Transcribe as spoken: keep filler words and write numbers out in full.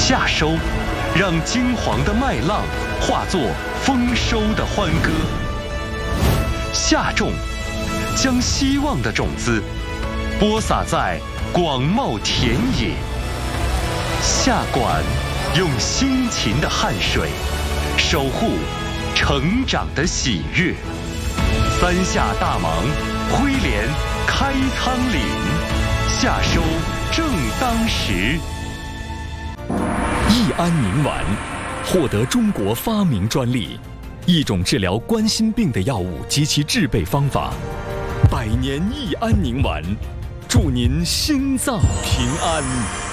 夏收，让金黄的麦浪化作丰收的欢歌；夏种，将希望的种子播撒在广袤田野；夏管，用辛勤的汗水守护成长的喜悦。三夏大忙，挥镰开仓廪，夏收正当时。 益安宁丸获得中国发明专利，一种治疗冠心病的药物及其制备方法。百年益安宁丸，祝您心脏平安。